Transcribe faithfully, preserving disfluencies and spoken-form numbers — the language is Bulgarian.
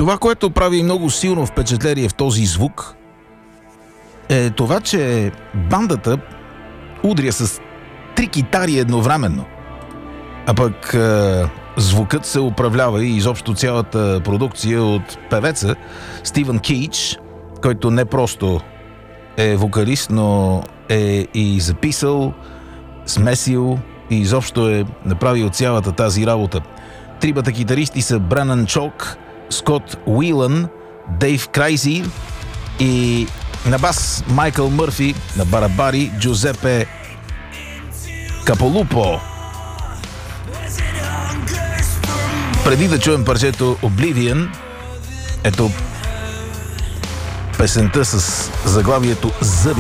Това, което прави много силно впечатление в този звук, е това, че бандата удря с три китари едновременно. А пък е, звукът се управлява и изобщо цялата продукция от певеца Стивън Кейдж, който не просто е вокалист, но е и записал, смесил и изобщо е направил цялата тази работа. Тримата китаристи са Бренан Чок, Скот Уилън, Дейв Крайзи и на бас Майкъл Мърфи, на барабари Джузепе Каполупо. Преди да чуем парчето Oblivion, ето песента с заглавието Зъби.